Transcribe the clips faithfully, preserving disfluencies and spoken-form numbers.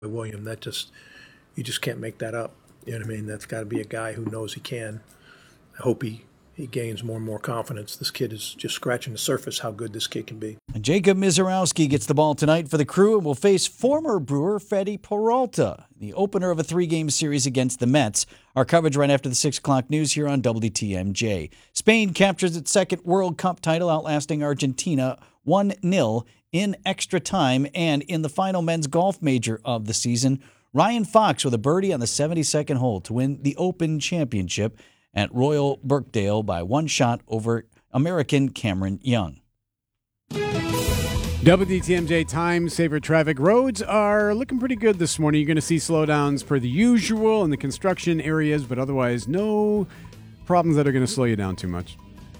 William. That just, you just can't make that up. You know what I mean? That's got to be a guy who knows he can. I hope he, he gains more and more confidence. This kid is just scratching the surface how good this kid can be. And Jacob Mizorowski gets the ball tonight for the Crew and will face former Brewer Freddy Peralta, the opener of a three-game series against the Mets. Our coverage right after the six o'clock news here on W T M J. Spain captures its second World Cup title, outlasting Argentina one nil in extra time. And in the final men's golf major of the season, Ryan Fox with a birdie on the seventy-second hole to win the Open Championship at Royal Birkdale by one shot over American Cameron Young. W T M J time saver traffic. Roads are looking pretty good this morning. You're going to see slowdowns per the usual in the construction areas, but otherwise no problems that are going to slow you down too much.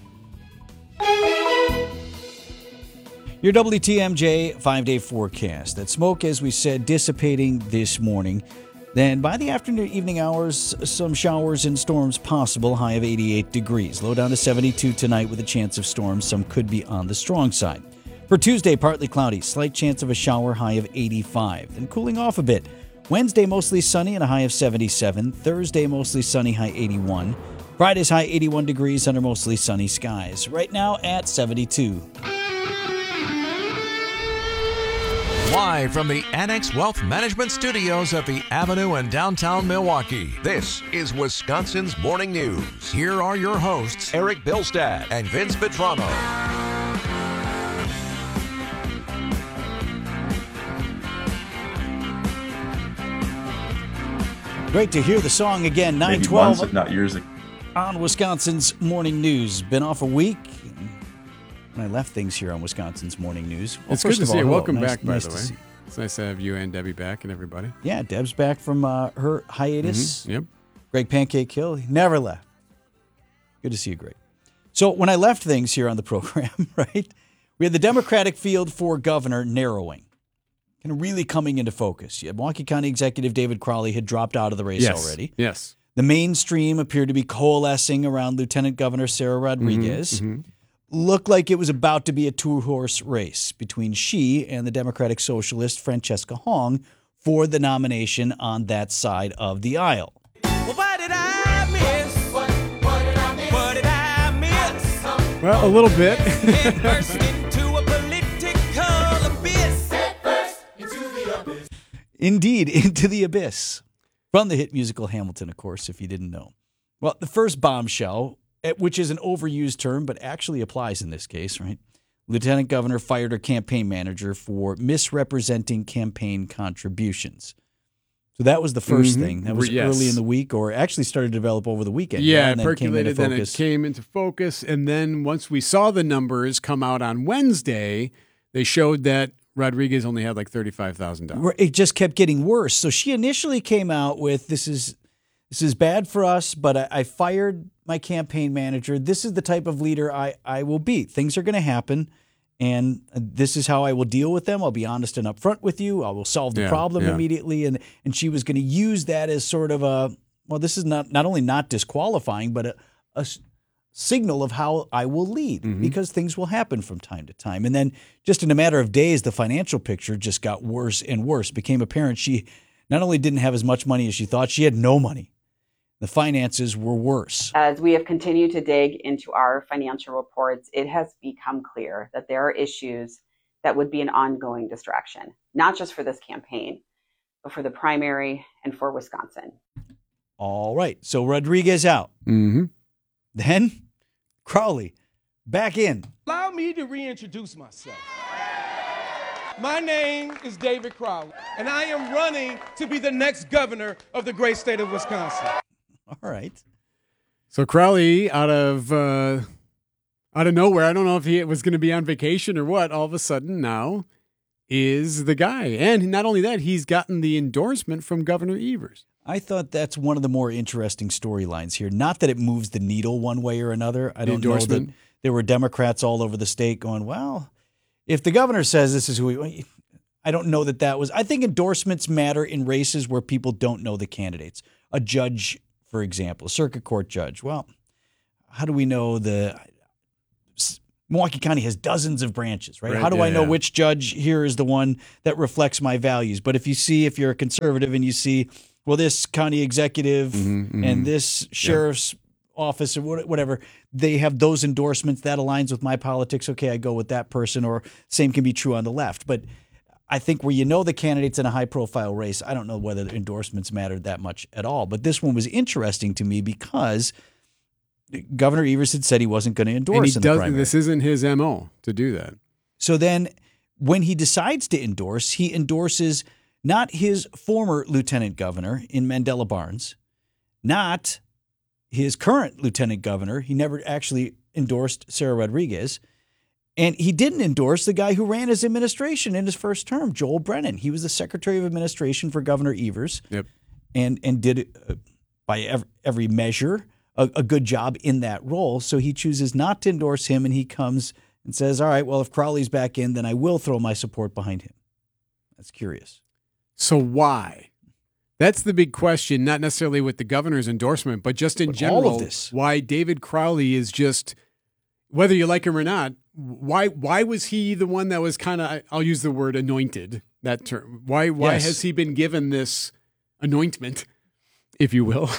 Your W T M J five-day forecast. That smoke, as we said, dissipating this morning. Then by the afternoon, evening hours, some showers and storms possible, high of eighty-eight degrees. Low down to seventy-two tonight with a chance of storms. Some could be on the strong side. For Tuesday, partly cloudy, slight chance of a shower, high of eighty-five. Then cooling off a bit. Wednesday, mostly sunny and a high of seventy-seven. Thursday, mostly sunny, high eighty-one. Friday's high eighty-one degrees under mostly sunny skies. Right now at seventy-two. Live from the Annex Wealth Management Studios at the Avenue in downtown Milwaukee, this is Wisconsin's Morning News. Here are your hosts, Eric Bilstad and Vince Vitrano. Great to hear the song again, nine twelve. Months, if not years ago. On Wisconsin's Morning News. Been off a week. When I left things here on Wisconsin's Morning News. Well, it's good to see you. Welcome nice, back, by nice the way. See. It's nice to have you and Debbie back and everybody. Yeah, Deb's back from uh, her hiatus. Mm-hmm. Yep. Greg Pancake Hill, he never left. Good to see you, Greg. So when I left things here on the program, right, we had the Democratic field for governor narrowing, kind of really coming into focus. Yeah, Milwaukee County Executive David Crowley had dropped out of the race yes. already. Yes. The mainstream appeared to be coalescing around Lieutenant Governor Sarah Rodriguez. Mm-hmm. Mm-hmm. Looked like it was about to be a two-horse race between she and the Democratic Socialist Francesca Hong for the nomination on that side of the aisle. Well, what did I miss? What, what did I miss? What did I miss? Well, a little bit. Head first into a political abyss. Head first into the abyss. Indeed, into the abyss. From the hit musical Hamilton, of course, if you didn't know. Well, the first bombshell, which is an overused term, but actually applies in this case, right? Lieutenant Governor fired her campaign manager for misrepresenting campaign contributions. So that was the first mm-hmm. thing. That was yes. early in the week, or actually started to develop over the weekend. Yeah, and it then percolated, came into then it focus. came into focus. And then once we saw the numbers come out on Wednesday, they showed that Rodriguez only had like thirty-five thousand dollars. It just kept getting worse. So she initially came out with, this is this is bad for us, but I, I fired my campaign manager. This is the type of leader I, I will be. Things are going to happen, and this is how I will deal with them. I'll be honest and upfront with you. I will solve the yeah, problem yeah. immediately. And and she was going to use that as sort of a, well, this is not, not only not disqualifying, but a, a signal of how I will lead, mm-hmm. because things will happen from time to time. And then just in a matter of days, the financial picture just got worse and worse. It became apparent she not only didn't have as much money as she thought, she had no money. The finances were worse. As we have continued to dig into our financial reports, it has become clear that there are issues that would be an ongoing distraction, not just for this campaign, but for the primary and for Wisconsin. All right. So Rodriguez out. Mm-hmm. Then Crowley back in. Allow me to reintroduce myself. My name is David Crowley, and I am running to be the next governor of the great state of Wisconsin. All right. So Crowley, out of uh, out of nowhere, I don't know if he was going to be on vacation or what, all of a sudden now is the guy. And not only that, he's gotten the endorsement from Governor Evers. I thought that's one of the more interesting storylines here. Not that it moves the needle one way or another. I don't know that there were Democrats all over the state going, well, if the governor says this is who we I don't know that that was. I think endorsements matter in races where people don't know the candidates. A judge, for example, a circuit court judge. Well, how do we know the Milwaukee County has dozens of branches, right? Right, How do yeah, I know yeah. which judge here is the one that reflects my values? But if you see, if you're a conservative and you see, well, this county executive Mm-hmm, and this sheriff's office or what- whatever, they have those endorsements that aligns with my politics. Okay, I go with that person, or same can be true on the left. But I think where you know the candidates in a high profile race, I don't know whether the endorsements mattered that much at all. But this one was interesting to me because Governor Evers had said he wasn't going to endorse And he in the does. primary. This isn't his M O to do that. So then when he decides to endorse, he endorses not his former lieutenant governor in Mandela Barnes, not his current lieutenant governor. He never actually endorsed Sarah Rodriguez. And he didn't endorse the guy who ran his administration in his first term, Joel Brennan. He was the Secretary of Administration for Governor Evers. Yep. and and did, uh, by every, every measure, a, a good job in that role. So he chooses not to endorse him, and he comes and says, all right, well, if Crowley's back in, then I will throw my support behind him. That's curious. So why? That's the big question, not necessarily with the governor's endorsement, but just in But all general, of this. why David Crowley is just, whether you like him or not, why why was he the one that was kind of, I'll use the word anointed, that term. Why why Yes. has he been given this anointment, if you will?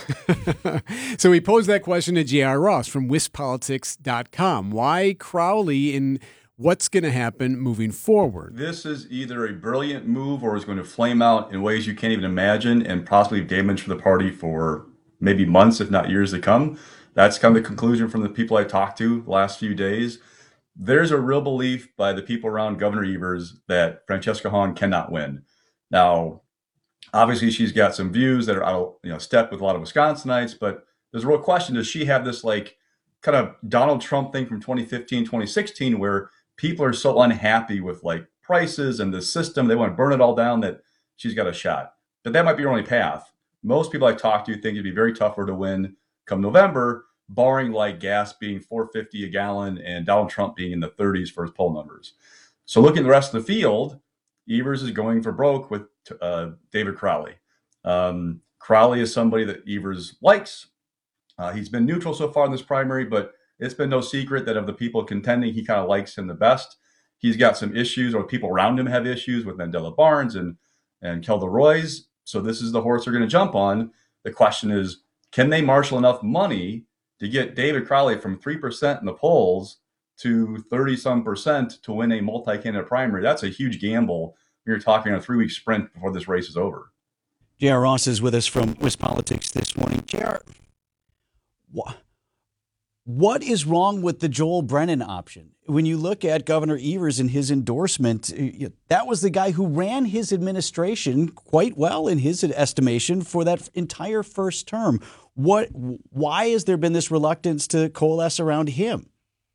So we posed that question to J R. Ross from wisp politics dot com. Why Crowley, and what's going to happen moving forward? This is either a brilliant move or is going to flame out in ways you can't even imagine and possibly damage for the party for maybe months, if not years to come. That's kind of the conclusion from the people I talked to the last few days. There's a real belief by the people around Governor Evers that Francesca Hahn cannot win. Now, obviously, she's got some views that are out of you know step with a lot of Wisconsinites, but there's a real question: does she have this like kind of Donald Trump thing from twenty fifteen, twenty sixteen, where people are so unhappy with like prices and the system, they want to burn it all down, that she's got a shot? But that might be her only path. Most people I talk to think it'd be very tough for her to win come November, barring like gas being four fifty a gallon and Donald Trump being in the thirties for his poll numbers. So looking at the rest of the field, Evers is going for broke with uh, David Crowley. Um, Crowley is somebody that Evers likes. Uh, he's been neutral so far in this primary, but it's been no secret that of the people contending, he kind of likes him the best. He's got some issues, or people around him have issues with Mandela Barnes and, and Kelda Roys. So this is the horse they're going to jump on. The question is, can they marshal enough money to get David Crowley from three percent in the polls to thirty some percent to win a multi-candidate primary? That's a huge gamble. You're talking a three-week sprint before this race is over. J R. Ross is with us from Wisp Politics this morning. J R, wh- what is wrong with the Joel Brennan option? When you look at Governor Evers and his endorsement, uh, that was the guy who ran his administration quite well in his estimation for that entire first term. What? Why has there been this reluctance to coalesce around him?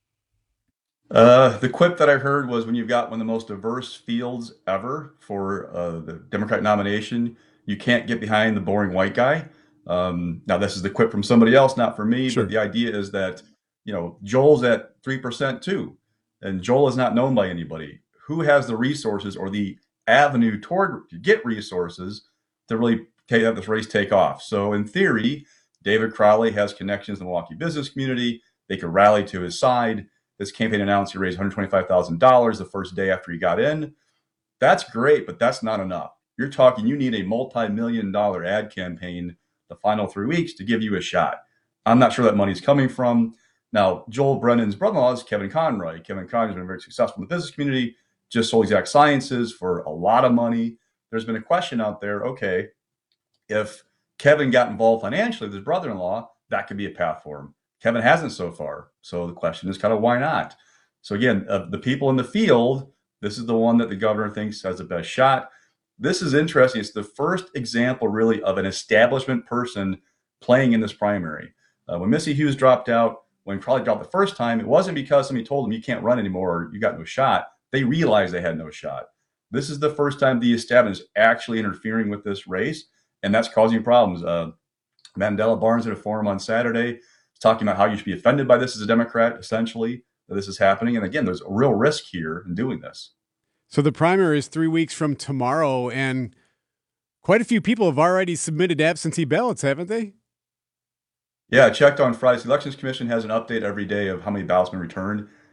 Uh, the quip that I heard was, when you've got one of the most diverse fields ever for uh, the Democratic nomination, you can't get behind the boring white guy. Um, now, this is the quip from somebody else, not for me, Sure. but the idea is that, you know, Joel's at three percent too, and Joel is not known by anybody. Who has the resources or the avenue toward to get resources to really take, have this race take off? So in theory, David Crowley has connections in the Milwaukee business community. They could rally to his side. This campaign announced he raised one hundred twenty-five thousand dollars the first day after he got in. That's great, but that's not enough. You're talking, you need a multi-million dollar ad campaign the final three weeks to give you a shot. I'm not sure that money's coming from. Now, Joel Brennan's brother-in-law is Kevin Conroy. Kevin Conroy has been very successful in the business community, just sold Exact Sciences for a lot of money. There's been a question out there, okay, if Kevin got involved financially with his brother-in-law, that could be a path for him. Kevin hasn't so far. So the question is kind of, why not? So again, of the people in the field, this is the one that the governor thinks has the best shot. This is interesting. It's the first example really of an establishment person playing in this primary. Uh, when Missy Hughes dropped out, when Crowley dropped the first time, it wasn't because somebody told them you can't run anymore or you got no shot. They realized they had no shot. This is the first time the establishment is actually interfering with this race, and that's causing problems. Uh, Mandela Barnes did a forum on Saturday talking about how you should be offended by this as a Democrat, essentially, that this is happening. And again, there's a real risk here in doing this. So the primary is three weeks from tomorrow, and quite a few people have already submitted absentee ballots, haven't they? Yeah, I checked on Friday. The Elections Commission has an update every day of how many ballots have been returned.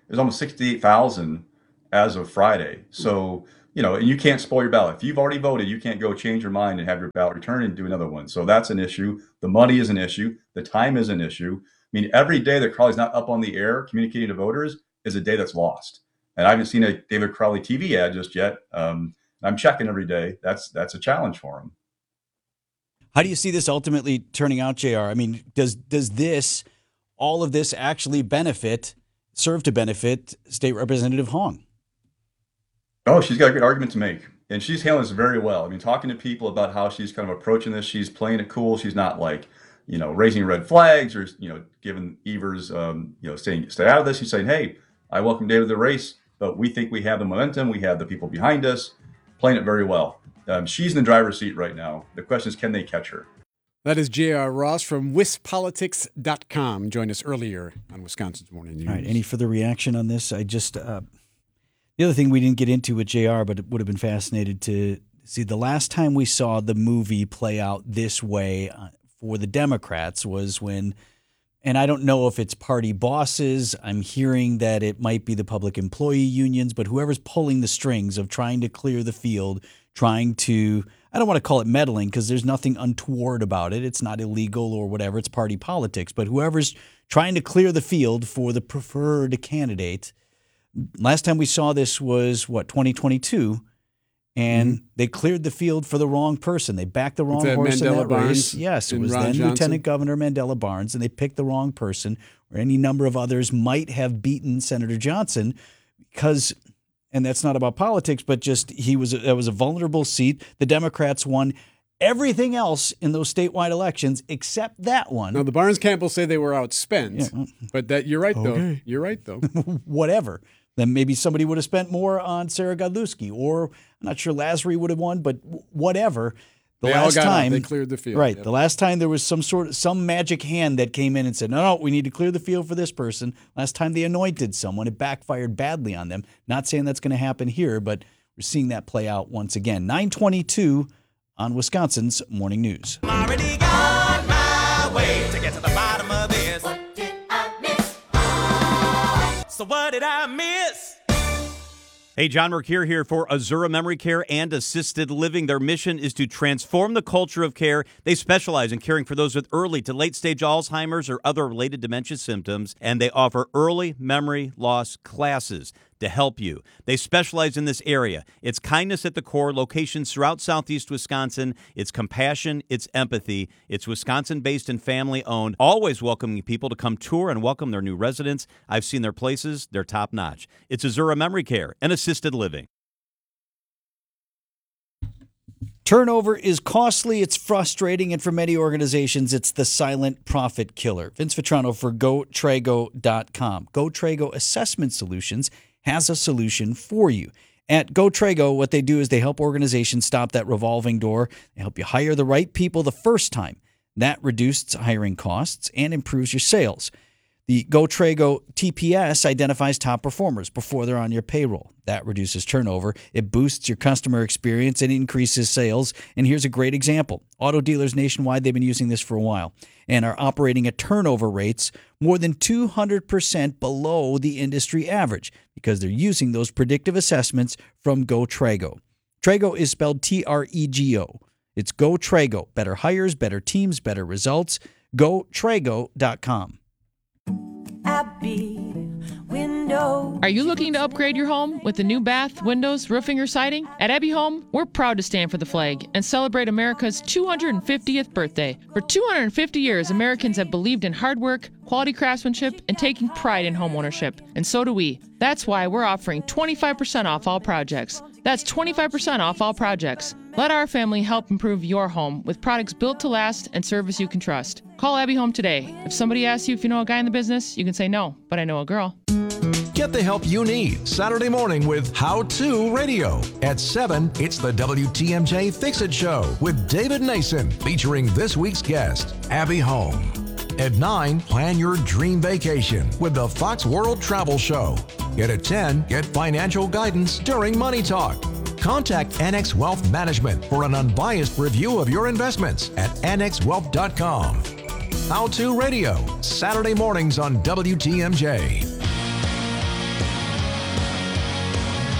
There's almost sixty-eight thousand as of Friday. So, you know, and you can't spoil your ballot. If you've already voted, you can't go change your mind and have your ballot returned and do another one. So that's an issue. The money is an issue. The time is an issue. I mean, every day that Crowley's not up on the air communicating to voters is a day that's lost. And I haven't seen a David Crowley T V ad just yet. Um, I'm checking every day. That's that's a challenge for him. How do you see this ultimately turning out, J R? I mean, does does this, all of this actually benefit, serve to benefit State Representative Hong? Oh, she's got a great argument to make. And she's handling this very well. I mean, talking to people about how she's kind of approaching this, she's playing it cool. She's not like, you know, raising red flags or, you know, giving Evers, um, you know, saying, stay out of this. She's saying, hey, I welcome David to the race, but we think we have the momentum. We have the people behind us, playing it very well. Um, she's in the driver's seat right now. The question is, can they catch her? That is J R. Ross from wis politics dot com. Joined us earlier on Wisconsin's Morning News. All right. Any further reaction on this? I just, uh, the other thing we didn't get into with J R, but it would have been fascinated to see the last time we saw the movie play out this way uh, for the Democrats was when, and I don't know if it's party bosses. I'm hearing that it might be the public employee unions, but whoever's pulling the strings of trying to clear the field, trying to, I don't want to call it meddling because there's nothing untoward about it. It's not illegal or whatever. It's party politics. But whoever's trying to clear the field for the preferred candidate, last time we saw this was, what, twenty twenty-two, and mm-hmm. they cleared the field for the wrong person. They backed the wrong horse Mandela in that Barnes race. Yes, it was Ron then Johnson. Lieutenant Governor Mandela Barnes, and they picked the wrong person, or any number of others might have beaten Senator Johnson because – and that's not about politics, but just he was a, it was a vulnerable seat. The Democrats won everything else in those statewide elections except that one. Now, the Barnes camp will say they were outspent, Yeah. but that you're right, though. Okay. You're right, though. Whatever. Then maybe somebody would have spent more on Sarah Godlewski, or I'm not sure Lasry would have won, but whatever. The They all last got out. time They cleared the field. Right. Yep. The last time there was some sort of some magic hand that came in and said, no, no, we need to clear the field for this person. Last time they anointed someone, it backfired badly on them. Not saying that's going to happen here, but we're seeing that play out once again. nine twenty-two on Wisconsin's Morning News. I'm already on my way to get to the bottom of this. What did I miss? So what did I miss? Hey, John Mercure here for Azura Memory Care and Assisted Living. Their mission is to transform the culture of care. They specialize in caring for those with early to late-stage Alzheimer's or other related dementia symptoms, and they offer early memory loss classes to help you. They specialize in this area. It's kindness at the core, locations throughout southeast Wisconsin. It's compassion, it's empathy. It's Wisconsin-based and family-owned, always welcoming people to come tour and welcome their new residents. I've seen their places. They're top-notch. It's Azura Memory Care and Assisted Living. Turnover is costly, it's frustrating, and for many organizations, it's the silent profit killer. Vince Vitrano for Go Trago dot com. GoTrago Assessment Solutions has a solution for you. At GoTrago, what they do is they help organizations stop that revolving door. They help you hire the right people the first time. That reduces hiring costs and improves your sales. The GoTrago T P S identifies top performers before they're on your payroll. That reduces turnover. It boosts your customer experience and increases sales. And here's a great example. Auto dealers nationwide, they've been using this for a while and are operating at turnover rates more than two hundred percent below the industry average because they're using those predictive assessments from GoTrago. Trago is spelled T R E G O. It's GoTrago. Better hires, better teams, better results. Go Trago dot com. Window. Are you looking to upgrade your home with a new bath, windows, roofing, or siding? At Abbey Home, we're proud to stand for the flag and celebrate America's two hundred fiftieth birthday. For two hundred fifty years, Americans have believed in hard work, quality craftsmanship, and taking pride in homeownership. And so do we. That's why we're offering twenty-five percent off all projects. That's twenty-five percent off all projects. Let our family help improve your home with products built to last and service you can trust. Call Abbey Home today. If somebody asks you if you know a guy in the business, you can say no, but I know a girl. Get the help you need Saturday morning with How To Radio. At seven, it's the W T M J Fix-It Show with David Nason, featuring this week's guest, Abbey Home. At nine, plan your dream vacation with the Fox World Travel Show. Yet at ten, get financial guidance during Money Talk. Contact Annex Wealth Management for an unbiased review of your investments at annex wealth dot com. How To Radio, Saturday mornings on W T M J.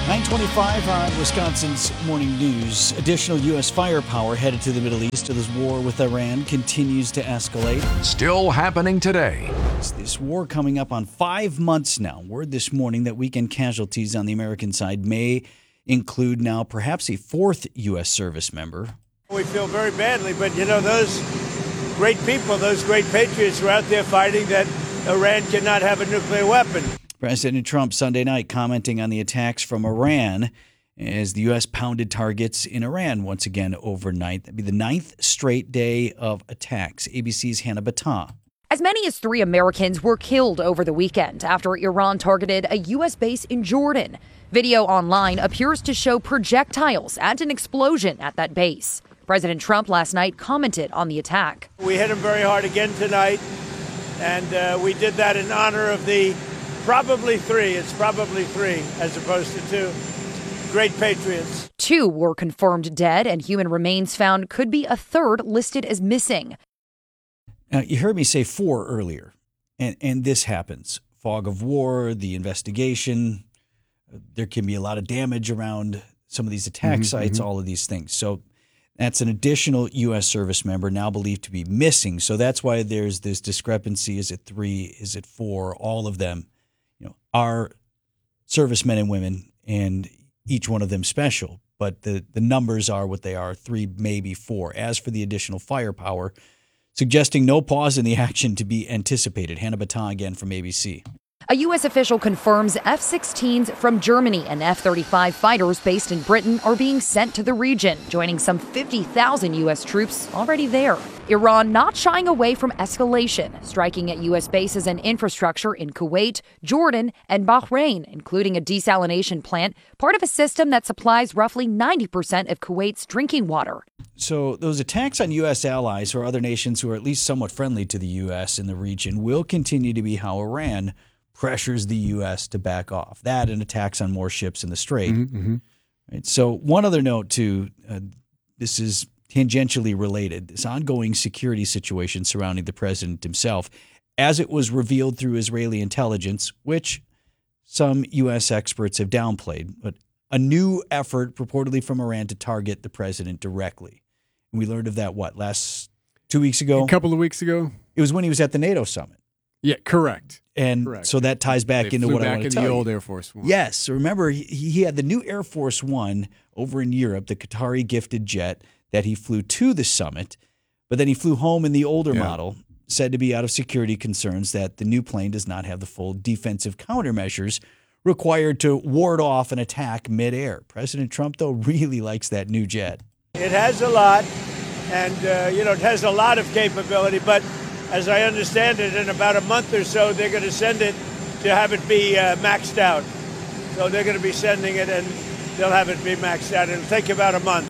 nine twenty-five on Wisconsin's Morning News. Additional U S firepower headed to the Middle East as war with Iran continues to escalate. Still happening today. It's this war coming up on five months now. Word this morning that weekend casualties on the American side may include now perhaps a fourth U S service member. We feel very badly, but you know, those great people, those great patriots were out there fighting that Iran cannot have a nuclear weapon. President Trump Sunday night commenting on the attacks from Iran as the U S pounded targets in Iran once again overnight. That'd be the ninth straight day of attacks. A B C's Hannah Battah. As many as three Americans were killed over the weekend after Iran targeted a U S base in Jordan. Video online appears to show projectiles and an explosion at that base. President Trump last night commented on the attack. We hit him very hard again tonight, and uh, we did that in honor of the probably three, it's probably three as opposed to two, great patriots. Two were confirmed dead, and human remains found could be a third listed as missing. Now, you heard me say four earlier, and, and this happens. Fog of war, the investigation, there can be a lot of damage around some of these attack mm-hmm, sites, mm-hmm. all of these things. So that's an additional U S service member now believed to be missing. So that's why there's this discrepancy. Is it three? Is it four? All of them, you know, are servicemen and women, and each one of them special. But the, the numbers are what they are, three, maybe four. As for the additional firepower, suggesting no pause in the action to be anticipated. Hannah Battah again from A B C. A U S official confirms F sixteens from Germany and F thirty-five fighters based in Britain are being sent to the region, joining some fifty thousand U S troops already there. Iran not shying away from escalation, striking at U S bases and infrastructure in Kuwait, Jordan, and Bahrain, including a desalination plant, part of a system that supplies roughly ninety percent of Kuwait's drinking water. So those attacks on U S allies or other nations who are at least somewhat friendly to the U S in the region will continue to be how Iran pressures the U S to back off. That and attacks on more ships in the Strait. Mm-hmm, mm-hmm. Right, so one other note, too, uh, this is tangentially related, this ongoing security situation surrounding the president himself, as it was revealed through Israeli intelligence, which some U S experts have downplayed, but a new effort purportedly from Iran to target the president directly. And we learned of that, what, last two weeks ago? A couple of weeks ago. It was when he was at the NATO summit. Yeah, correct. And correct. so that ties back they into flew what back I want to in tell the you. old Air Force One. Yes. So remember, he, he had the new Air Force One over in Europe, the Qatari gifted jet that he flew to the summit, but then he flew home in the older yeah. model, said to be out of security concerns that the new plane does not have the full defensive countermeasures required to ward off an attack midair. President Trump, though, really likes that new jet. It has a lot, and, uh, you know, it has a lot of capability, but as I understand it, in about a month or so, they're going to send it to have it be uh, maxed out. So they're going to be sending it, and they'll have it be maxed out. It'll take about a month.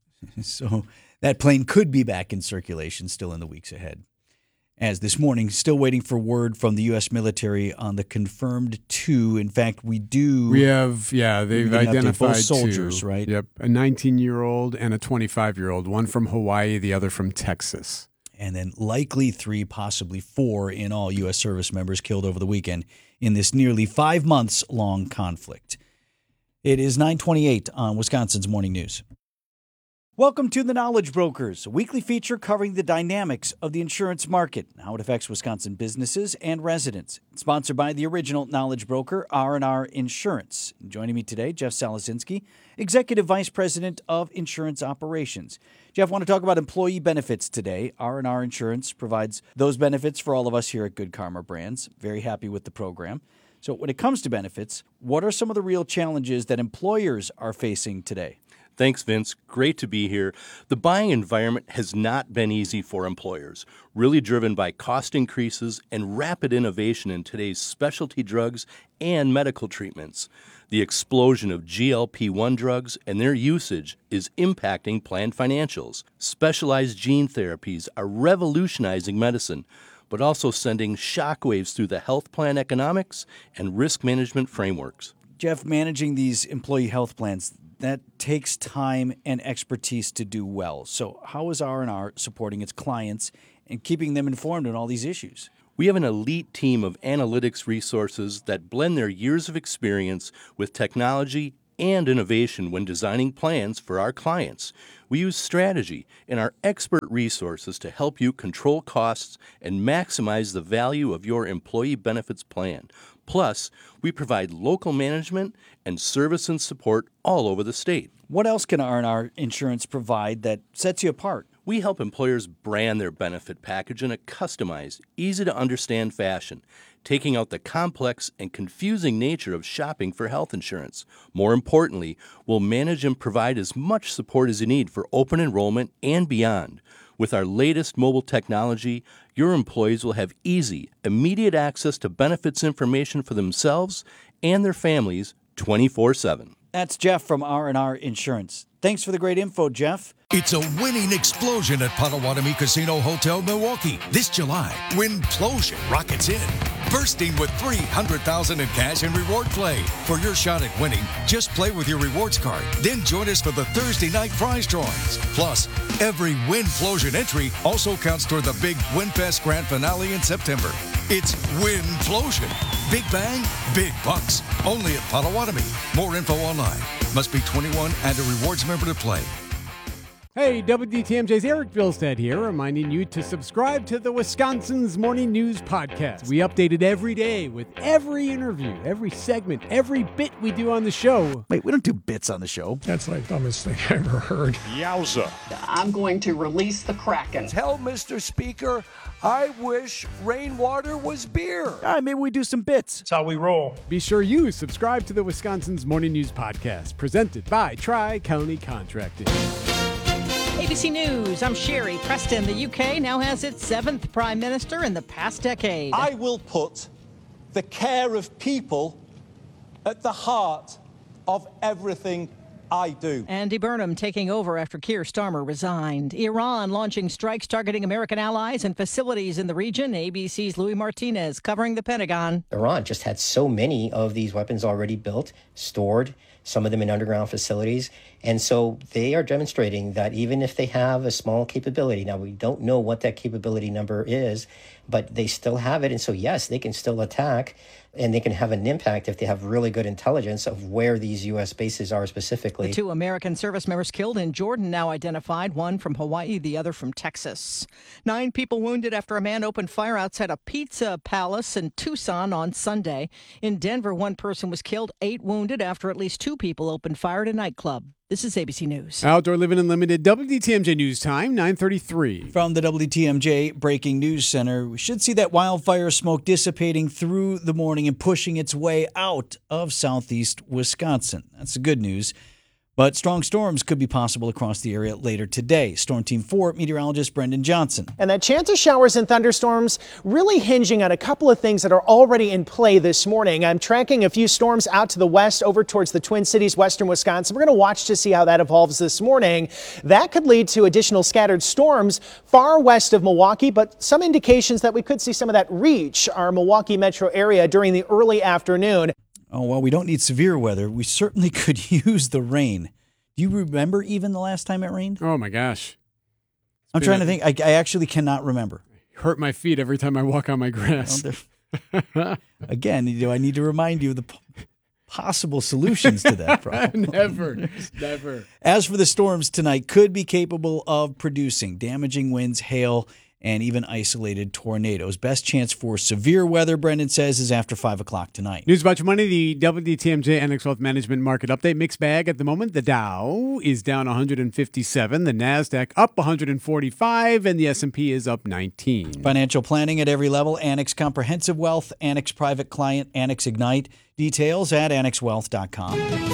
So that plane could be back in circulation still in the weeks ahead. As this morning, still waiting for word from the U S military on the confirmed two. In fact, we do. We have, yeah, they've identified both soldiers, two. right? Yep, a nineteen-year-old and a twenty-five-year-old, one from Hawaii, the other from Texas. And then likely three, possibly four in all U S service members killed over the weekend in this nearly five months long conflict. It is nine twenty-eight on Wisconsin's Morning News. Welcome to The Knowledge Brokers, a weekly feature covering the dynamics of the insurance market and how it affects Wisconsin businesses and residents. It's sponsored by the original Knowledge Broker, R and R Insurance. Joining me today, Jeff Salasinski, Executive Vice President of Insurance Operations. Jeff, I want to talk about employee benefits today. R and R Insurance provides those benefits for all of us here at Good Karma Brands. Very happy with the program. So when it comes to benefits, what are some of the real challenges that employers are facing today? Thanks, Vince. Great to be here. The buying environment has not been easy for employers, really driven by cost increases and rapid innovation in today's specialty drugs and medical treatments. The explosion of G L P one drugs and their usage is impacting planned financials. Specialized gene therapies are revolutionizing medicine, but also sending shockwaves through the health plan economics and risk management frameworks. Jeff, managing these employee health plans, that takes time and expertise to do well. So how is R and R supporting its clients and keeping them informed on all these issues? We have an elite team of analytics resources that blend their years of experience with technology and innovation when designing plans for our clients. We use strategy and our expert resources to help you control costs and maximize the value of your employee benefits plan. Plus, we provide local management and service and support all over the state. What else can R and R Insurance provide that sets you apart? We help employers brand their benefit package in a customized, easy-to-understand fashion, taking out the complex and confusing nature of shopping for health insurance. More importantly, we'll manage and provide as much support as you need for open enrollment and beyond. With our latest mobile technology, your employees will have easy, immediate access to benefits information for themselves and their families twenty-four seven. That's Jeff from R and R Insurance. Thanks for the great info, Jeff. It's a winning explosion at Potawatomi Casino Hotel Milwaukee. This July, Winplosion rockets in, bursting with three hundred thousand dollars in cash and reward play. For your shot at winning, just play with your rewards card. Then join us for the Thursday night prize drawings. Plus, every Winplosion entry also counts toward the big WinFest Grand Finale in September. It's Winplosion. Big bang, big bucks. Only at Potawatomi. More info online. Must be twenty-one and a rewards member to play. Hey, W D T M J's Eric Bilstead here, reminding you to subscribe to the Wisconsin's Morning News Podcast. We update it every day with every interview, every segment, every bit we do on the show. Wait, we don't do bits on the show. That's like the dumbest thing I ever heard. Yowza. I'm going to release the Kraken. Tell Mister Speaker, I wish rainwater was beer. All right, maybe we do some bits. That's how we roll. Be sure you subscribe to the Wisconsin's Morning News Podcast, presented by Tri-County Contracting. A B C News, I'm Sherry Preston. The U K now has its seventh prime minister in the past decade. I will put the care of people at the heart of everything I do. Andy Burnham taking over after Keir Starmer resigned. Iran launching strikes targeting American allies and facilities in the region. A B C's Louis Martinez covering the Pentagon. Iran just had so many of these weapons already built, stored, some of them in underground facilities. And so they are demonstrating that even if they have a small capability, now we don't know what that capability number is, but they still have it. And so, yes, they can still attack, and they can have an impact if they have really good intelligence of where these U S bases are specifically. The two American service members killed in Jordan now identified, one from Hawaii, the other from Texas. Nine people wounded after a man opened fire outside a pizza palace in Tucson on Sunday. In Denver, one person was killed, eight wounded after at least two people opened fire at a nightclub. This is A B C News. Outdoor Living Unlimited, W D T M J News Time, nine thirty-three. From the W D T M J Breaking News Center, we should see that wildfire smoke dissipating through the morning and pushing its way out of southeast Wisconsin. That's the good news. But strong storms could be possible across the area later today. Storm Team four meteorologist Brendan Johnson. And that chance of showers and thunderstorms really hinging on a couple of things that are already in play this morning. I'm tracking a few storms out to the west over towards the Twin Cities, western Wisconsin. We're going to watch to see how that evolves this morning. That could lead to additional scattered storms far west of Milwaukee, but some indications that we could see some of that reach our Milwaukee metro area during the early afternoon. Oh, well, we don't need severe weather. We certainly could use the rain. Do you remember even the last time it rained? Oh, my gosh. It's I'm trying to think. I, I actually cannot remember. Hurt my feet every time I walk on my grass. Well, again, do I need to remind you of the p- possible solutions to that problem? Never, never. As for the storms tonight, could be capable of producing damaging winds, hail, and even isolated tornadoes. Best chance for severe weather, Brendan says, is after five o'clock tonight. News about your money, the W D T M J Annex Wealth Management Market Update. Mixed bag at the moment. The Dow is down one hundred fifty-seven, the NASDAQ up one hundred forty-five, and the S and P is up nineteen. Financial planning at every level. Annex Comprehensive Wealth, Annex Private Client, Annex Ignite. Details at annex wealth dot com.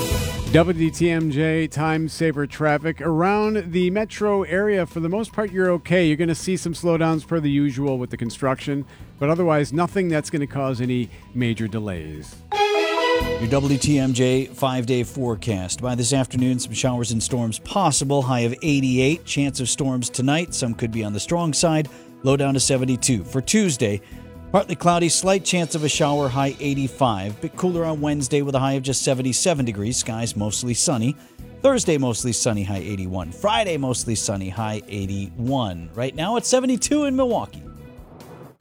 W D T M J time saver traffic around the metro area. For the most part, you're okay. You're going to see some slowdowns per the usual with the construction, but otherwise nothing that's going to cause any major delays. Your W T M J five-day forecast. By this afternoon, some showers and storms possible. High of eighty-eight. Chance of storms tonight. Some could be on the strong side. Low down to seventy-two. For Tuesday, partly cloudy, slight chance of a shower, high eighty-five. Bit cooler on Wednesday with a high of just seventy-seven degrees. Skies mostly sunny. Thursday, mostly sunny, high eighty-one. Friday, mostly sunny, high eighty-one. Right now, it's seventy-two in Milwaukee. Accunet Mortgage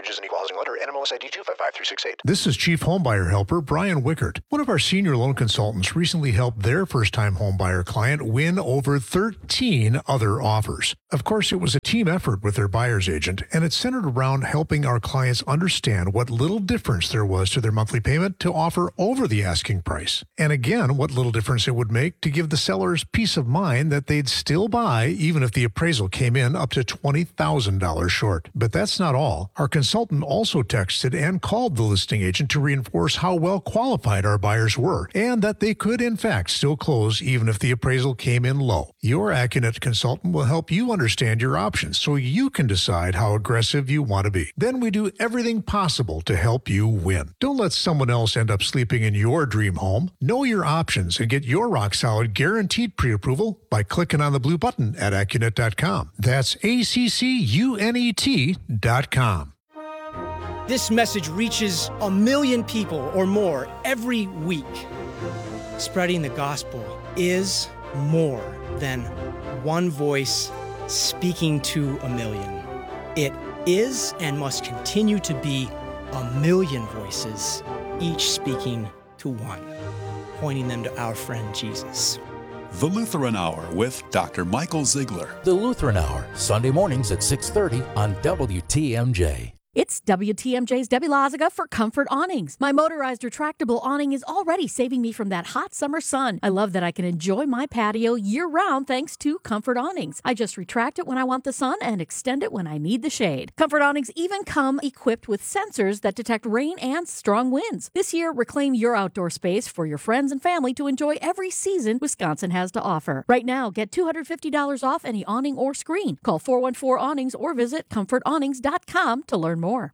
Mortgage is an equal housing lender. N M L S I D two five five three six eight. This is Chief Homebuyer Helper Brian Wickert. One of our senior loan consultants recently helped their first-time homebuyer client win over thirteen other offers. Of course, it was a team effort with their buyer's agent, and it centered around helping our clients understand what little difference there was to their monthly payment to offer over the asking price. And again, what little difference it would make to give the sellers peace of mind that they'd still buy even if the appraisal came in up to twenty thousand dollars short. But that's not all. Our consultant also texted and called the listing agent to reinforce how well qualified our buyers were and that they could in fact still close even if the appraisal came in low. Your Accunet consultant will help you understand your options so you can decide how aggressive you want to be. Then we do everything possible to help you win. Don't let someone else end up sleeping in your dream home. Know your options and get your rock-solid guaranteed pre-approval by clicking on the blue button at Accunet dot com. That's A C C U N E T dot com. This message reaches a million people or more every week. Spreading the gospel is more than one voice speaking to a million. It is and must continue to be a million voices, each speaking to one, pointing them to our friend Jesus. The Lutheran Hour with Doctor Michael Ziegler. The Lutheran Hour, Sunday mornings at six thirty on W T M J. It's W T M J's Debbie Loziga for Comfort Awnings. My motorized retractable awning is already saving me from that hot summer sun. I love that I can enjoy my patio year-round thanks to Comfort Awnings. I just retract it when I want the sun and extend it when I need the shade. Comfort Awnings even come equipped with sensors that detect rain and strong winds. This year, reclaim your outdoor space for your friends and family to enjoy every season Wisconsin has to offer. Right now, get two hundred fifty dollars off any awning or screen. Call four one four awnings or visit comfort awnings dot com to learn more.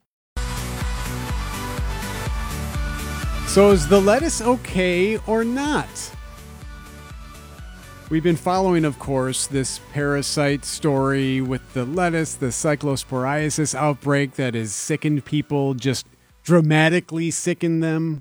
So is the lettuce okay or not? We've been following, of course, this parasite story with the lettuce, the cyclosporiasis outbreak that has sickened people, just dramatically sickened them.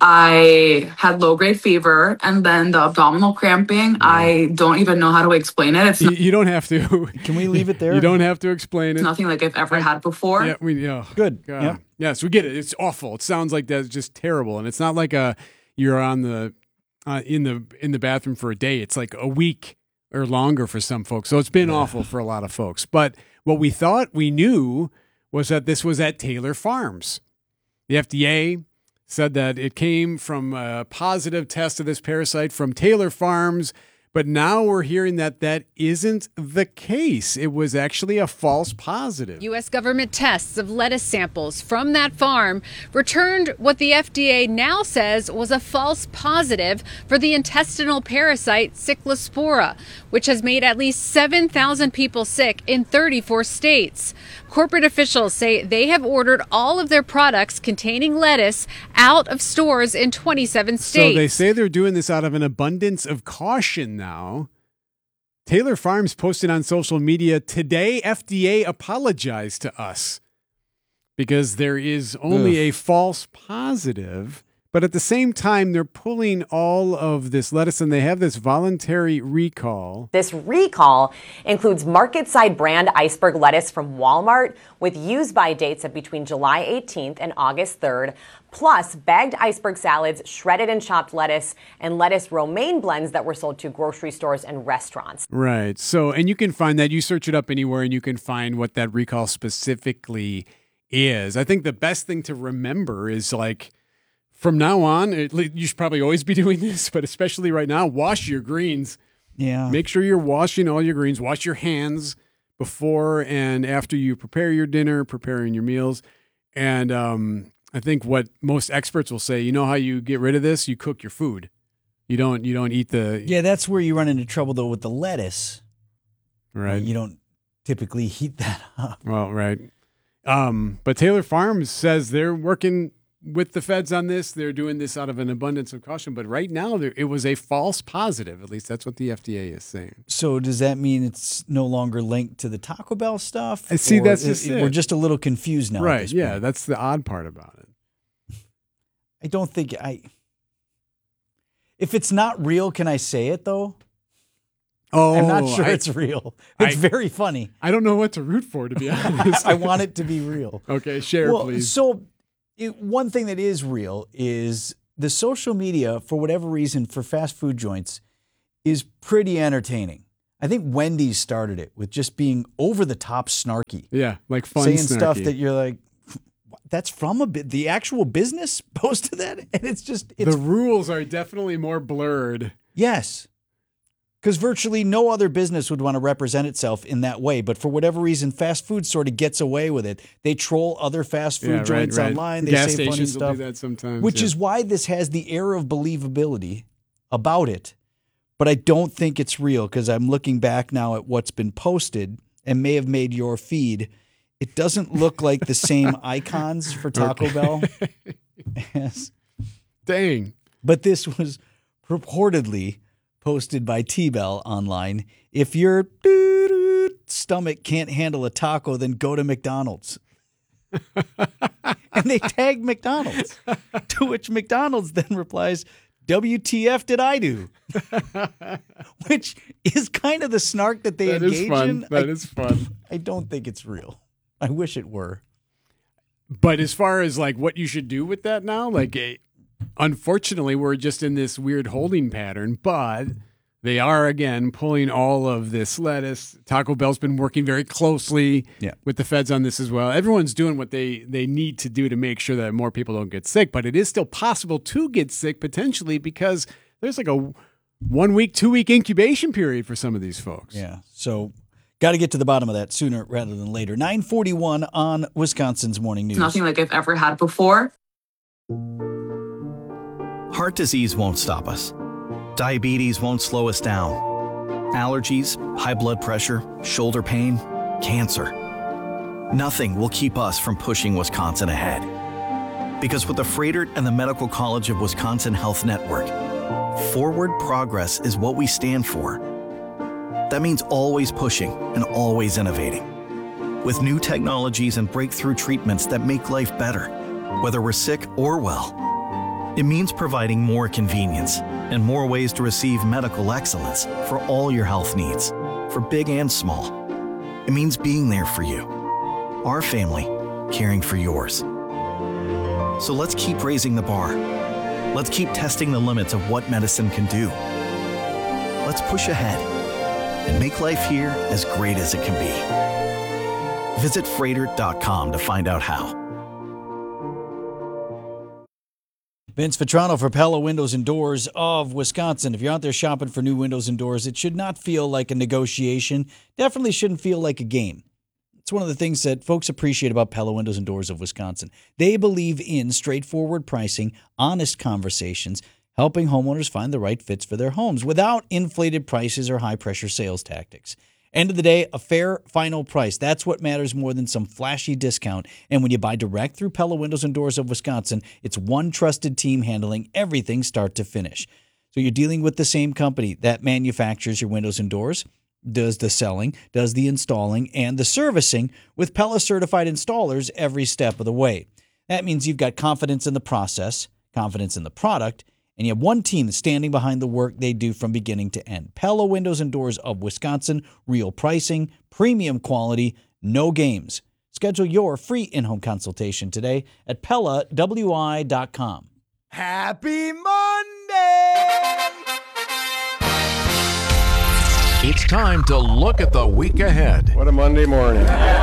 I had low-grade fever, and then the abdominal cramping, yeah. I don't even know how to explain it. It's you, you don't have to. Can we leave it there? You don't have to explain it. It's nothing like I've ever had before. Yeah, we yeah. Good. God. Yeah. Yes, we get it. It's awful. It sounds like that's just terrible, and it's not like a you're on the uh, in the in the bathroom for a day. It's like a week or longer for some folks. So it's been yeah. awful for a lot of folks. But what we thought we knew was that this was at Taylor Farms. The F D A said that it came from a positive test of this parasite from Taylor Farms, but now we're hearing that that isn't the case. It was actually a false positive. U S government tests of lettuce samples from that farm returned what the F D A now says was a false positive for the intestinal parasite Cyclospora, which has made at least seven thousand people sick in thirty-four states. Corporate officials say they have ordered all of their products containing lettuce out of stores in twenty-seven states. So they say they're doing this out of an abundance of caution now. Taylor Farms posted on social media today, F D A apologized to us because there is only Ugh. a false positive. But at the same time, they're pulling all of this lettuce, and they have this voluntary recall. This recall includes market-side brand iceberg lettuce from Walmart with use-by dates of between July eighteenth and August third, plus bagged iceberg salads, shredded and chopped lettuce, and lettuce romaine blends that were sold to grocery stores and restaurants. Right. So, and you can find that. You search it up anywhere, and you can find what that recall specifically is. I think the best thing to remember is like, from now on, it, you should probably always be doing this, but especially right now, wash your greens. Yeah. Make sure you're washing all your greens. Wash your hands before and after you prepare your dinner, preparing your meals. And um, I think what most experts will say, you know how you get rid of this? You cook your food. You don't. You don't eat the. Yeah, that's where you run into trouble though with the lettuce. Right. You don't typically heat that up. Well, right. Um, but Taylor Farms says they're working with the feds on this. They're doing this out of an abundance of caution, but right now there, it was a false positive. At least that's what the F D A is saying. So does that mean it's no longer linked to the Taco Bell stuff? I see. Or that's just it, it. We're just a little confused now. Right. Yeah. Point. That's the odd part about it. I don't think I, if it's not real, can I say it though? Oh, I'm not sure I- it's real. It's I- very funny. I don't know what to root for, to be honest. I want it to be real. Okay, share, well, please. So, it, one thing that is real is the social media, for whatever reason, for fast food joints is pretty entertaining. I think Wendy's started it with just being over the top snarky. Yeah, like fun saying snarky. stuff that you're like, that's from a bit. The actual business posted that, and it's just it's the rules are definitely more blurred. yes. Because virtually no other business would want to represent itself in that way. But for whatever reason, fast food sort of gets away with it. They troll other fast food Yeah, right, joints right. online. They Gas say funny stations will stuff. do that sometimes, which yeah. is why this has the air of believability about it. But I don't think it's real because I'm looking back now at what's been posted and may have made your feed. It doesn't look like the same icons for Taco Okay. Bell. Yes. Dang. But this was purportedly posted by T-Bell online. If your stomach can't handle a taco, then go to McDonald's. And they tag McDonald's, to which McDonald's then replies, W T F did I do? Which is kind of the snark that they That is engage fun. in. That I, is fun. I don't think it's real. I wish it were. But as far as like what you should do with that now, like eh, unfortunately, we're just in this weird holding pattern, but they are again pulling all of this lettuce. Taco Bell's been working very closely Yeah. with the feds on this as well. Everyone's doing what they, they need to do to make sure that more people don't get sick, but it is still possible to get sick potentially because there's like a one week, two week incubation period for some of these folks. Yeah. So got to get to the bottom of that sooner rather than later. nine forty-one on Wisconsin's Morning News. Nothing like I've ever had before. Heart disease won't stop us. Diabetes won't slow us down. Allergies, high blood pressure, shoulder pain, cancer. Nothing will keep us from pushing Wisconsin ahead. Because with the Freighter and the Medical College of Wisconsin Health Network, forward progress is what we stand for. That means always pushing and always innovating. With new technologies and breakthrough treatments that make life better, whether we're sick or well. It means providing more convenience and more ways to receive medical excellence for all your health needs, for big and small. It means being there for you, our family, caring for yours. So let's keep raising the bar. Let's keep testing the limits of what medicine can do. Let's push ahead and make life here as great as it can be. Visit Freighter dot com to find out how. Vince Vitrano for Pella Windows and Doors of Wisconsin. If you're out there shopping for new windows and doors, it should not feel like a negotiation. Definitely shouldn't feel like a game. It's one of the things that folks appreciate about Pella Windows and Doors of Wisconsin. They believe in straightforward pricing, honest conversations, helping homeowners find the right fits for their homes without inflated prices or high-pressure sales tactics. End of the day, a fair final price. That's what matters more than some flashy discount. And when you buy direct through Pella Windows and Doors of Wisconsin, it's one trusted team handling everything start to finish. So you're dealing with the same company that manufactures your windows and doors, does the selling, does the installing, and the servicing with Pella certified installers every step of the way. That means you've got confidence in the process, confidence in the product, and you have one team standing behind the work they do from beginning to end. Pella Windows and Doors of Wisconsin, real pricing, premium quality, no games. Schedule your free in-home consultation today at Pella W I dot com. Happy Monday! It's time to look at the week ahead. What a Monday morning.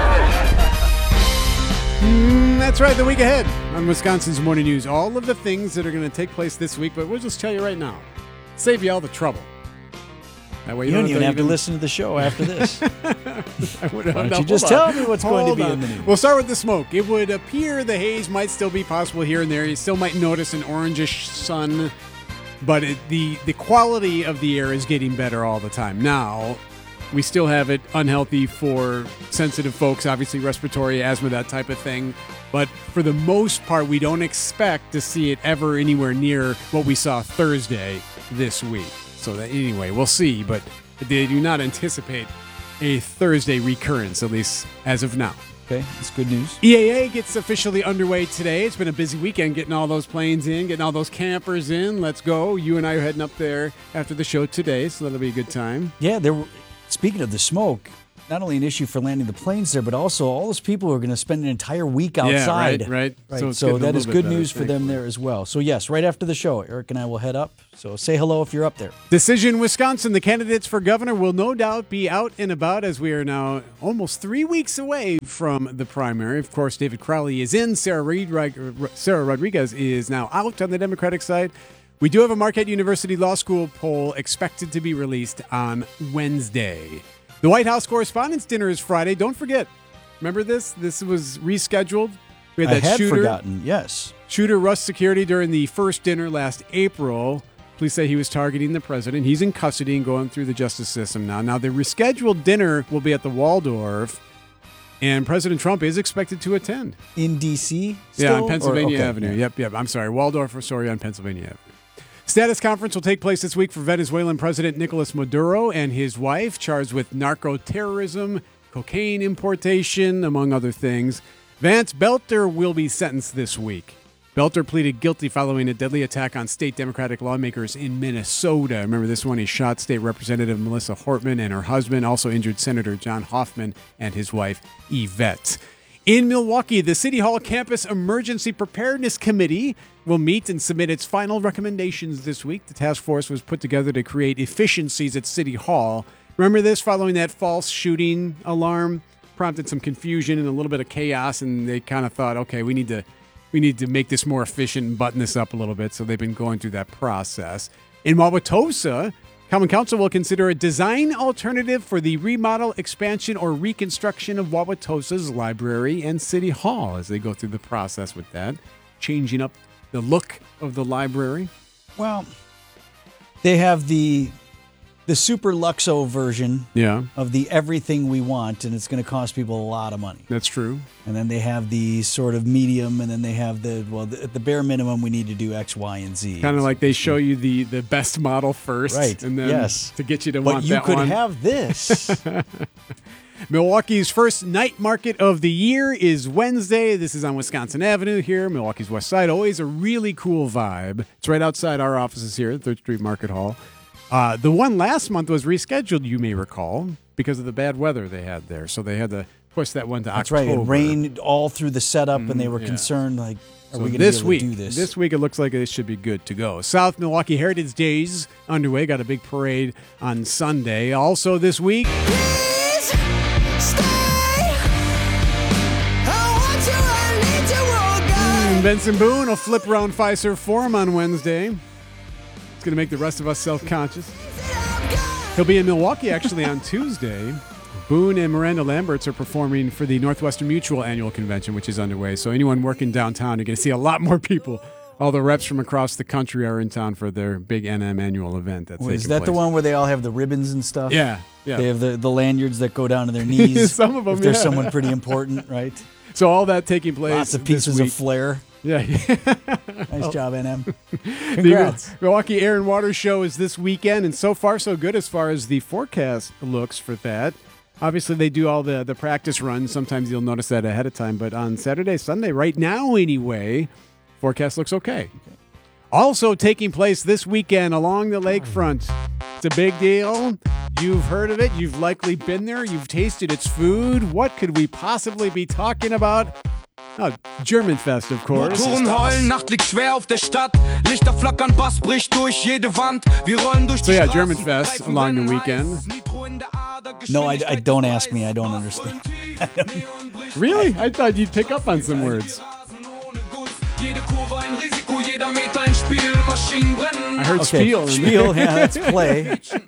Mm, that's right, the week ahead on Wisconsin's Morning News. All of the things that are going to take place this week, but we'll just tell you right now. Save you all the trouble. That way You, you, don't even have even... to listen to the show after this. Why Why don't you just tell me what's going to be in the news? We'll start with the smoke. It would appear the haze might still be possible here and there. You still might notice an orangish sun, but it, the, the quality of the air is getting better all the time. Now, we still have it unhealthy for sensitive folks, obviously respiratory, asthma, that type of thing. But for the most part, we don't expect to see it ever anywhere near what we saw Thursday this week. So that anyway, we'll see. But they do not anticipate a Thursday recurrence, at least as of now. Okay, that's good news. E A A gets officially underway today. It's been a busy weekend getting all those planes in, getting all those campers in. Let's go. You and I are heading up there after the show today, so that'll be a good time. Yeah, there. Were, speaking of the smoke, not only an issue for landing the planes there, but also all those people who are going to spend an entire week outside. Yeah, right, right. right. So, So, it's that is good better, news for them there as well. So yes, right after the show, Eric and I will head up. So say hello if you're up there. Decision Wisconsin. The candidates for governor will no doubt be out and about as we are now almost three weeks away from the primary. Of course, David Crowley is in. Sarah, Reed, Sarah Rodriguez is now out on the Democratic side. We do have a Marquette University Law School poll expected to be released on Wednesday. The White House Correspondents' Dinner is Friday. Don't forget. Remember this? This was rescheduled. We had that I had shooter, forgotten, yes. Shooter rushed security during the first dinner last April. Police say he was targeting the president. He's in custody and going through the justice system now. Now, the rescheduled dinner will be at the Waldorf, and President Trump is expected to attend. In D C Yeah, still? on Pennsylvania Or- okay, Avenue. yeah. Yep, yep. I'm sorry. Waldorf Astoria on Pennsylvania Avenue. Status conference will take place this week for Venezuelan President Nicolas Maduro and his wife, charged with narco-terrorism, cocaine importation, among other things. Vance Belter will be sentenced this week. Belter pleaded guilty following a deadly attack on state Democratic lawmakers in Minnesota. Remember this one? He shot State Representative Melissa Hortman and her husband, also injured Senator John Hoffman and his wife, Yvette. In Milwaukee, the City Hall Campus Emergency Preparedness Committee will meet and submit its final recommendations this week. The task force was put together to create efficiencies at City Hall. Remember this? Following that false shooting alarm prompted some confusion and a little bit of chaos, and they kind of thought, okay, we need to we need to make this more efficient and button this up a little bit. So they've been going through that process. In Wauwatosa, Common Council will consider a design alternative for the remodel, expansion, or reconstruction of Wauwatosa's library and City Hall as they go through the process with that, changing up the look of the library. Well, they have the the Super Luxo version Yeah. of the everything we want, and it's going to cost people a lot of money. That's true. And then they have the sort of medium, and then they have the, well, the, at the bare minimum, we need to do X, Y, and Z. Kind of like they show you the, the best model first. Right, And then yes. to get you to But want you that could one. have this. Milwaukee's first night market of the year is Wednesday. This is on Wisconsin Avenue here, Milwaukee's West Side. Always a really cool vibe. It's right outside our offices here at third Street Market Hall. Uh, the one last month was rescheduled, you may recall, because of the bad weather they had there. So they had to push that one to That's October. right. It rained all through the setup, and they were yeah. concerned, like, are So we going to this be able week, to do this? This week, it looks like it should be good to go. South Milwaukee Heritage Days underway. Got a big parade on Sunday. Also this week. Benson Boone will flip around Fiserv Forum on Wednesday. It's going to make the rest of us self-conscious. He'll be in Milwaukee, actually, on Tuesday. Boone and Miranda Lamberts are performing for the Northwestern Mutual Annual Convention, which is underway. So anyone working downtown, you're going to see a lot more people. All the reps from across the country are in town for their big N M annual event. That's Wait, is taking that the place. one where they all have the ribbons and stuff? Yeah, yeah. They have the, the lanyards that go down to their knees. Some of them, if there's yeah. someone pretty important, right? So all that taking place. Lots of this pieces week. of flair. Yeah. Nice job, N M. The Congrats. Milwaukee Air and Water Show is this weekend, and so far so good as far as the forecast looks for that. Obviously, they do all the, the practice runs. Sometimes you'll notice that ahead of time, but on Saturday, Sunday, right now anyway, forecast looks okay. Also taking place this weekend along the lakefront. It's a big deal. You've heard of it. You've likely been there. You've tasted its food. What could we possibly be talking about? Oh, German Fest, of course. Motoren heulen, Nacht liegt schwer auf der Stadt. Lichter flackern, Bass bricht durch jede Wand. Wir rollen durch So die yeah, Straßen, German Fest greifen along the Rennen weekend. No, I, I don't ask me. I don't understand. Really? I thought you'd pick up on some words. Jede Kurve ein Risiko, jeder Meter ein Spiel. Maschinen brennen. I heard Okay, spiel. spiel, yeah, that's play.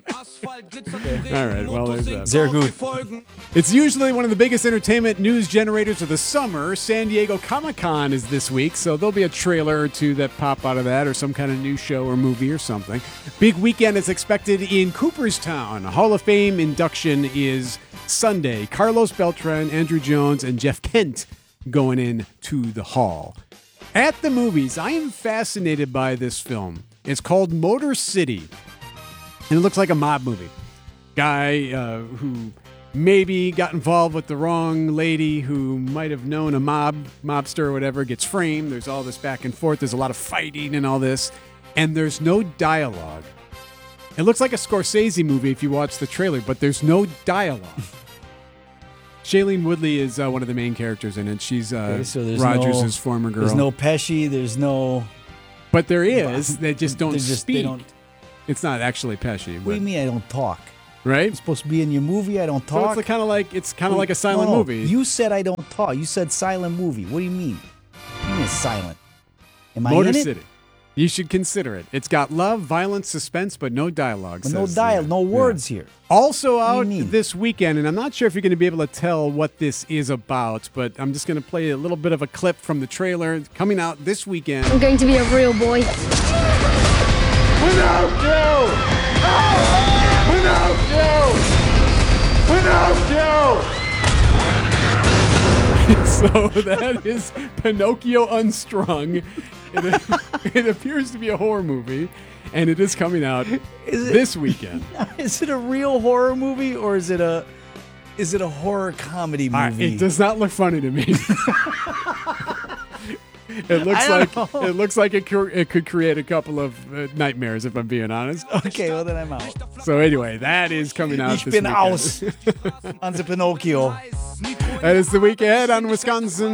All right, well, there's that. Sehr gut. It's usually one of the biggest entertainment news generators of the summer. San Diego Comic-Con is this week, so there'll be a trailer or two that pop out of that or some kind of new show or movie or something. Big weekend is expected in Cooperstown. Hall of Fame induction is Sunday. Carlos Beltran, Andrew Jones, and Jeff Kent going in to the hall. At the movies, I am fascinated by this film. It's called Motor City, and it looks like a mob movie. Guy uh, who maybe got involved with the wrong lady who might have known a mob, mobster or whatever, gets framed. There's all this back and forth. There's a lot of fighting and all this. And there's no dialogue. It looks like a Scorsese movie if you watch the trailer, but there's no dialogue. Shailene Woodley is uh, one of the main characters in it. She's uh, Okay, so there's Rogers' no- former girl. There's no Pesci. There's no. But there is. They just don't They just- speak. they don't- It's not actually Pesci. What but- do you mean I don't talk? Right? I'm supposed to be in your movie. I don't So talk. it's kind of like it's kind of like a silent No, movie. You said I don't talk. You said silent movie. What do you mean? What do you mean silent? Am I Motor in it? City. You should consider it. It's got love, violence, suspense, but no dialogue. But no says, dial, uh, no yeah. words here. Also What do out you mean? this weekend, and I'm not sure if you're going to be able to tell what this is about, but I'm just going to play a little bit of a clip from the trailer. It's coming out this weekend. I'm going to be a real boy. Without you! Without you! Without you! So that is Pinocchio Unstrung. It, it appears to be a horror movie, and it is coming out Is it- this weekend. Is it a real horror movie or is it a is it a horror comedy All right, movie? it does not look funny to me. It looks I like don't know. it looks like it, cur- it could create a couple of uh, nightmares, if I'm being honest. Okay, well then I'm out. So anyway, that is coming out Ich this bin weekend. aus on the Pinocchio. That is the week ahead on Wisconsin